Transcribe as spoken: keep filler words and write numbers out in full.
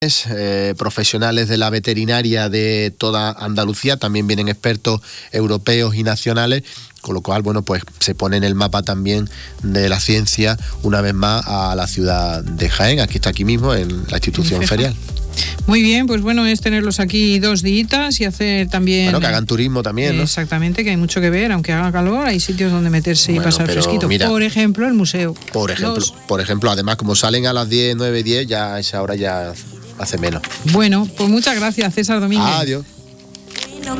Eh, profesionales de la veterinaria de toda Andalucía, también vienen expertos europeos y nacionales, con lo cual, bueno, pues se pone en el mapa también de la ciencia una vez más a la ciudad de Jaén. Aquí está, aquí mismo, en la institución ferial. Muy bien, pues bueno, es tenerlos aquí dos días y hacer también... Bueno, que hagan turismo también, ¿no? Exactamente, que hay mucho que ver, aunque haga calor, hay sitios donde meterse bueno, y pasar fresquito. Mira, por ejemplo, el museo. Por ejemplo, los... por ejemplo, además, como salen a las diez, nueve, diez, ya a esa hora ya hace menos. Bueno, pues muchas gracias, César Domínguez. Adiós.